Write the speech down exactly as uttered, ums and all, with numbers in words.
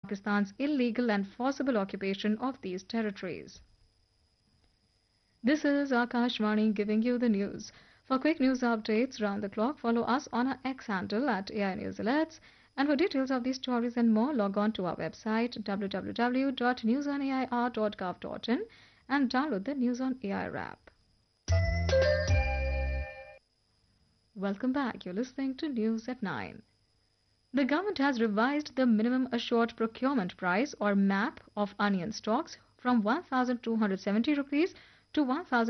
Pakistan's illegal and forcible occupation of these territories. This is Akashvani giving you the news. For quick news updates round the clock, follow us on our X handle at A I News Alerts. And for details of these stories and more, log on to our website w w w dot news on a i r dot gov dot in and download the News on A I R app. Welcome back. You're listening to News at nine. The government has revised the minimum assured procurement price or M A P of onion stocks from one thousand two hundred seventy rupees to one thousand